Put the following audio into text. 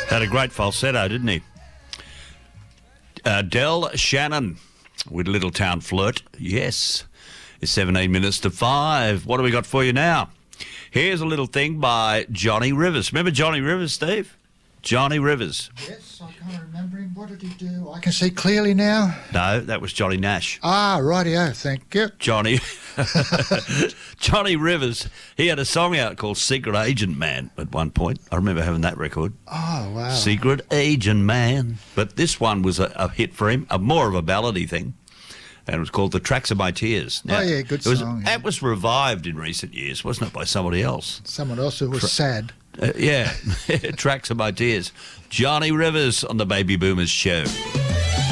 Had a great falsetto, didn't he? Del Shannon with Little Town Flirt. Yes. It's 17 minutes to 5. What do we got for you now? Here's a little thing by Johnny Rivers. Remember Johnny Rivers, Steve? Johnny Rivers. Yes, I can't remember him. What did he do? I can see clearly now. No, that was Johnny Nash. Ah, rightio, thank you. Johnny Rivers, he had a song out called Secret Agent Man at one point. I remember having that record. Oh, wow. Secret Agent Man. But this one was a hit for him, more of a ballady thing. And it was called The Tracks of My Tears. Now, good song. That was revived in recent years, wasn't it, by somebody else? Someone else who was sad. Yeah, Tracks of My Tears. Johnny Rivers on the Baby Boomers Show.